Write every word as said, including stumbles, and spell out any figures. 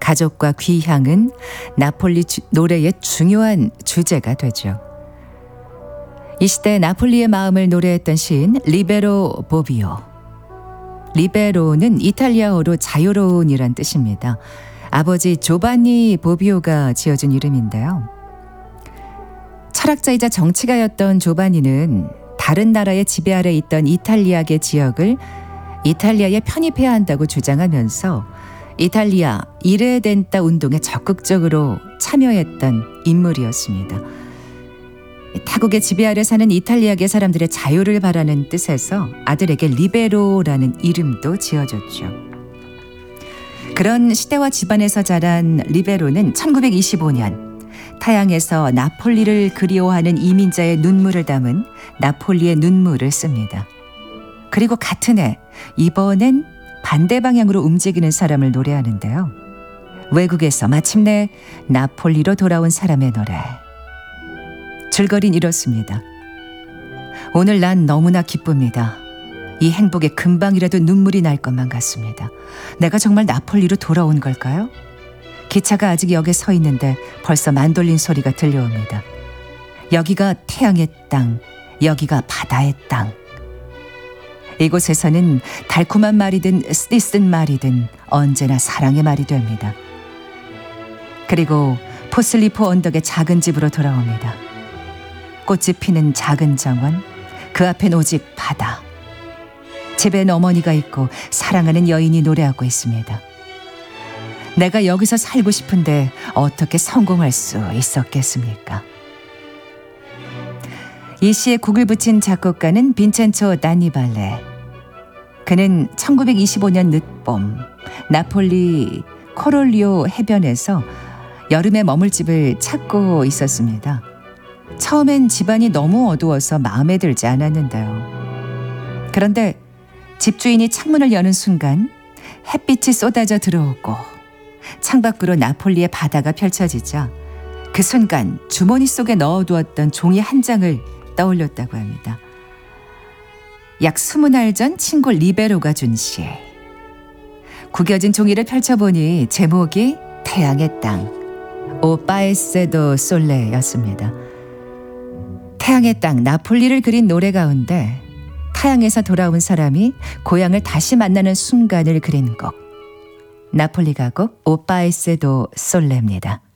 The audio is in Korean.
가족과 귀향은 나폴리 주, 노래의 중요한 주제가 되죠. 이 시대 나폴리의 마음을 노래했던 시인 리베로 보비오. 리베로는 이탈리아어로 자유로운이란 뜻입니다. 아버지 조바니 보비오가 지어준 이름인데요. 철학자이자 정치가였던 조바니는 다른 나라의 지배 아래 있던 이탈리아계 지역을 이탈리아에 편입해야 한다고 주장하면서 이탈리아 이레덴타 운동에 적극적으로 참여했던 인물이었습니다. 타국의 지배 아래 사는 이탈리아계 사람들의 자유를 바라는 뜻에서 아들에게 리베로라는 이름도 지어줬죠. 그런 시대와 집안에서 자란 리베로는 천구백이십오 년 타향에서 나폴리를 그리워하는 이민자의 눈물을 담은 나폴리의 눈물을 씁니다. 그리고 같은 해 이번엔 반대 방향으로 움직이는 사람을 노래하는데요. 외국에서 마침내 나폴리로 돌아온 사람의 노래. 줄거리는 이렇습니다. 오늘 난 너무나 기쁩니다. 이 행복에 금방이라도 눈물이 날 것만 같습니다. 내가 정말 나폴리로 돌아온 걸까요? 기차가 아직 역에 서 있는데 벌써 만돌린 소리가 들려옵니다. 여기가 태양의 땅, 여기가 바다의 땅. 이곳에서는 달콤한 말이든 쓰디쓴 말이든 언제나 사랑의 말이 됩니다. 그리고 포슬리포 언덕의 작은 집으로 돌아옵니다. 꽃이 피는 작은 정원, 그 앞엔 오직 바다. 집엔 어머니가 있고 사랑하는 여인이 노래하고 있습니다. 내가 여기서 살고 싶은데 어떻게 성공할 수 있었겠습니까? 이 시에 곡을 붙인 작곡가는 빈첸초 다니발레. 그는 천구백이십오 년 늦봄 나폴리 코롤리오 해변에서 여름에 머물 집을 찾고 있었습니다. 처음엔 집안이 너무 어두워서 마음에 들지 않았는데요. 그런데 집주인이 창문을 여는 순간 햇빛이 쏟아져 들어오고 창밖으로 나폴리의 바다가 펼쳐지자 그 순간 주머니 속에 넣어두었던 종이 한 장을 떠올렸다고 합니다. 약 스무 날 전 친구 리베로가 준 시. 구겨진 종이를 펼쳐보니 제목이 태양의 땅, 오 파에세도 솔레였습니다. 태양의 땅 나폴리를 그린 노래 가운데 타향에서 돌아온 사람이 고향을 다시 만나는 순간을 그린 곡. 나폴리 가곡 오 파에세도 솔레입니다.